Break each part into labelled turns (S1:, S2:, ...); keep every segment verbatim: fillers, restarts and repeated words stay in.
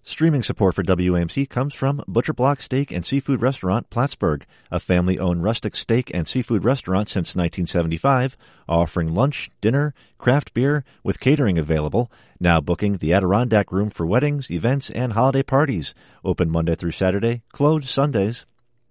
S1: Streaming support for W A M C comes from Butcher Block Steak and Seafood Restaurant, Plattsburgh, a family-owned rustic steak and seafood restaurant since nineteen seventy-five, offering lunch, dinner, craft beer, with catering available. Now booking the Adirondack Room for weddings, events, and holiday parties. Open Monday through Saturday, closed Sundays.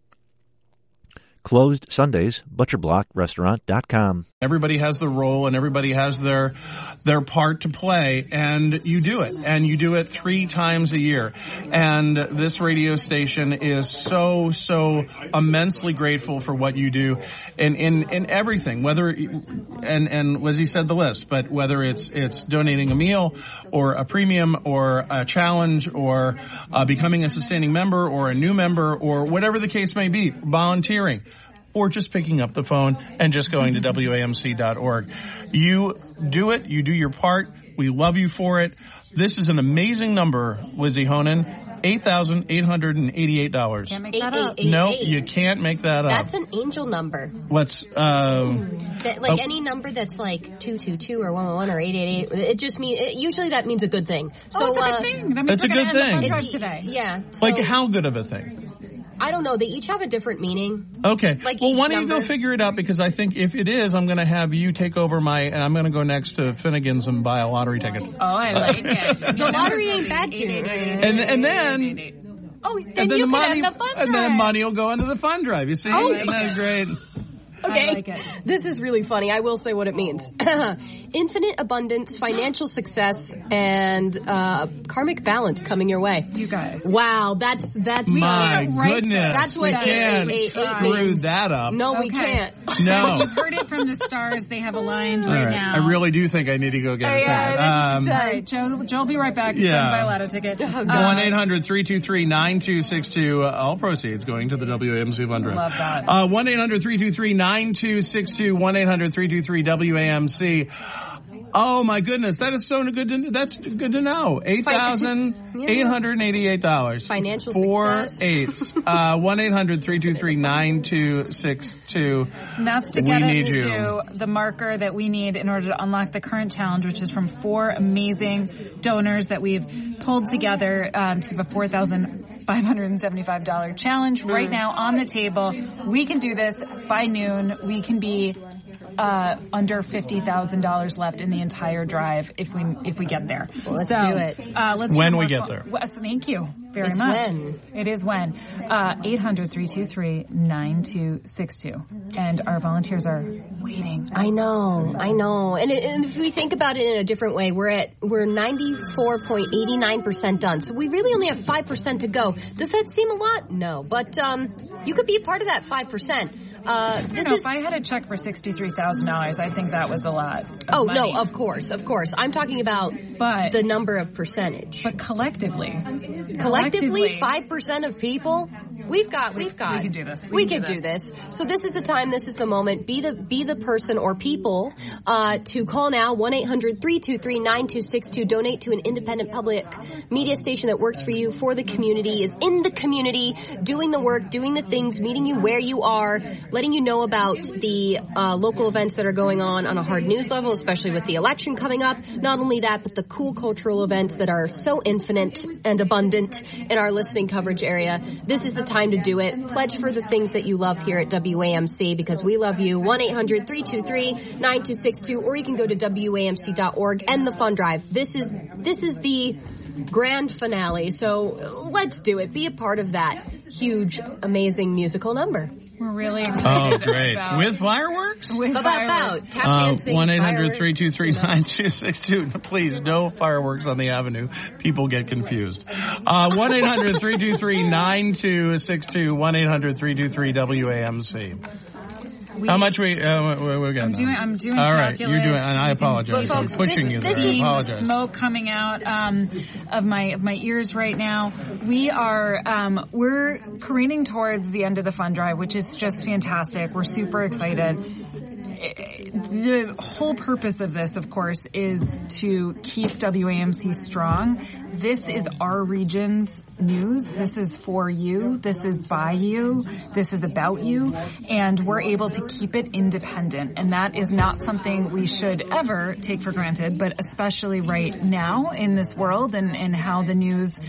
S1: Closed Sundays, butcher block restaurant dot com.
S2: Everybody has their role and everybody has their their part to play, and you do it. And you do it three times a year. And this radio station is so, so immensely grateful for what you do in, in, in everything, whether, and, and Lizzie said the list, but whether it's, it's donating a meal or a premium or a challenge or uh, becoming a sustaining member or a new member or whatever the case may be, volunteering, or just picking up the phone and just going to W A M C dot org. You do it. You do your part. We love you for it. This is an amazing number, Lizzie Honan. eight thousand eight hundred eighty-eight dollars.
S3: Can't make that up.
S2: No, you can't make that up.
S4: That's an angel number.
S2: Let's, uh...
S4: That, like
S2: oh.
S4: any number that's like two two two or one one one or eight eight eight, it just means, it, usually that means a good thing. So,
S3: oh, it's a good
S4: uh,
S3: thing. That means
S2: It's
S3: we're
S2: a
S3: going
S2: good
S3: to end the
S2: thing.
S3: fund drive today.
S4: Yeah. So,
S2: Like, how good of a thing?
S4: I don't know. They each have a different meaning.
S2: Okay.
S4: Like
S2: well,
S4: each
S2: why don't you
S4: number.
S2: go figure it out? Because I think if it is, I'm going to have you take over my, and I'm going to go next to Finnegan's and buy a lottery ticket.
S3: Oh, I like it.
S4: The lottery ain't bad too.
S2: And and then,
S3: oh, then,
S2: and then
S3: you
S2: the
S3: can
S2: money,
S3: end the fund
S2: and then
S3: drive.
S2: money will go into the fund drive. You see?
S4: Oh.
S2: Isn't that great?
S4: Okay,
S3: I like it.
S4: This is really funny. I will say what it means. Infinite abundance, financial success, and uh, karmic balance coming your way.
S3: You guys.
S4: Wow, that's that's
S2: My
S4: uh,
S3: right
S2: goodness.
S3: there.
S4: That's what
S2: we
S4: eight
S2: can't
S4: eight eight eight
S2: screw
S4: means.
S2: that up.
S4: No, we
S3: Okay.
S4: can't.
S2: No.
S3: You heard it from the stars. They have aligned
S2: All
S3: right,
S2: right.
S3: now.
S2: I really do think I need to go get it.
S3: Yeah,
S2: Um,
S3: this is, all right, Joe, Joe will be right back. He's
S2: Yeah.
S3: going to buy a lotto ticket. Uh,
S2: one eight hundred three two three nine two six two. Uh, all proceeds going to the W A M C Fund Drive.
S3: Love that.
S2: Uh, one eight hundred three two three nine two six two. one eight hundred three two three W A M C. Oh my goodness, that is so good to, that's good to know. eight thousand eight hundred eighty-eight dollars.
S4: Financial
S2: Four
S4: success.
S2: eights. Uh, one eight hundred three two three nine two six two.
S3: And that's to
S2: We
S3: get
S2: need
S3: us
S2: you.
S3: to the marker that we need in order to unlock the current challenge, which is from four amazing donors that we've pulled together um, to give a four thousand five hundred seventy-five dollars challenge right now on the table. We can do this by noon. We can be uh, under fifty thousand dollars left in the entire drive if we if we get there.
S4: Well, let's
S3: so,
S4: do it.
S3: Uh, let's
S2: When
S3: hear
S2: we
S3: more
S2: get
S3: fun-
S2: there.
S3: Well, thank you very
S4: It's
S3: much.
S4: when.
S3: It is when. Uh, eight hundred three two three nine two six two. And our volunteers are waiting.
S4: I know, I know. And, it, and if we think about it in a different way, we're at we're ninety-four point eight nine percent done. So we really only have five percent to go. Does that seem a lot? No. But um, you could be a part of that five percent. Uh, this
S3: No,
S4: is
S3: if I had a check for sixty-three thousand dollars, I think that was a lot. Of
S4: Oh,
S3: money.
S4: no, of course, of course. I'm talking about
S3: But-
S4: the number of percentage.
S3: But collectively,
S4: Collectively, five percent of people, we've got, we've got.
S3: we can do this.
S4: We,
S3: We can
S4: can
S3: do
S4: do this. So this is the time, this is the moment. Be the, be the person or people, uh, to call now, one eight hundred three two three nine two six two. Donate to an independent public media station that works for you, for the community, is in the community, doing the work, doing the things, meeting you where you are, letting you know about the, uh, local events that are going on on a hard news level, especially with the election coming up. Not only that, but the cool cultural events that are so infinite and abundant in our listening coverage area. This is the time to do it. Pledge for the things that you love here at W A M C, because we love you. one eight hundred three two three nine two six two, or you can go to W A M C dot org and the fund drive. This is, this is the grand finale. So let's do it. Be a part of that huge, amazing musical number.
S3: we're really
S2: Oh,
S3: excited
S2: great.
S3: about,
S2: With fireworks?
S3: with
S4: About,
S3: fireworks.
S4: about tap
S2: Uh,
S4: dancing.
S2: one eight hundred
S4: fireworks,
S2: three two three nine two six two. Please, no fireworks on the avenue. People get confused. Uh, one eight hundred three two three nine two six two. one eight hundred three two three W A M C.
S3: We-
S2: How much we, uh, we, we got
S3: I'm
S2: now?
S3: doing. I'm doing.
S2: All right,
S3: calculus.
S2: you're doing, and I apologize.
S4: But folks,
S2: I'm pushing
S4: this-
S2: you
S4: this
S2: there. I
S4: is-
S2: apologize.
S3: Smoke coming out um, of my of my ears right now. We are um, we're careening towards the end of the fund drive, which is just fantastic. We're super excited. The whole purpose of this, of course, is to keep W A M C strong. This is our region's news. This is for you. This is by you. This is about you. And we're able to keep it independent. And that is not something we should ever take for granted, but especially right now in this world and, and how the news